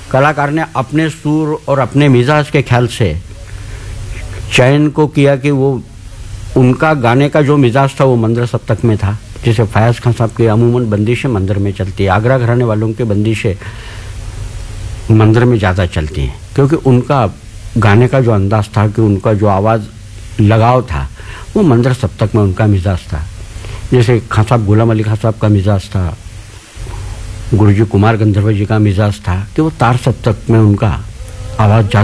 कलाकार ने अपने सुर और अपने मिजाज के ख्याल से चयन को किया कि वो उनका गाने का जो मिजाज था वो मंदिर सप्तक में था। जैसे फयाज खान साहब की अमूमन बंदिशें मंदिर में चलती है, आगरा घराने वालों की बंदिशें मंदिर में ज़्यादा चलती हैं, क्योंकि उनका गाने का जो अंदाज था, कि उनका जो आवाज़ लगाव था, वो मंदिर सप्तक में उनका मिजाज था। जैसे खान साहब गुलाम अली खान साहब का मिजाज था, गुरुजी कुमार गंधर्व जी का मिजाज था कि वो तार सप्तक में उनका आवाज़